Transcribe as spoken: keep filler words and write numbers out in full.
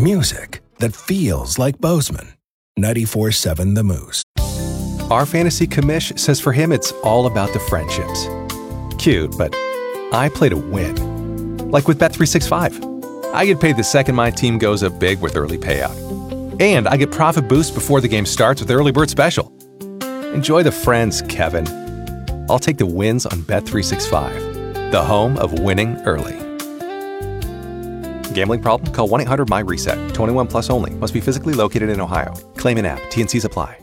Music that feels like Bozeman. ninety-four seven The Moose. Our fantasy commish says for him it's all about the friendships. Cute, but I play to win. Like with Bet three sixty-five. I get paid the second my team goes up big with early payout. And I get profit boost before the game starts with Early Bird Special. Enjoy the friends, Kevin. I'll take the wins on Bet three sixty-five, the home of winning early. Gambling problem? Call one eight hundred M Y RESET. twenty-one plus only. Must be physically located in Ohio. Claim in app. T N Cs apply.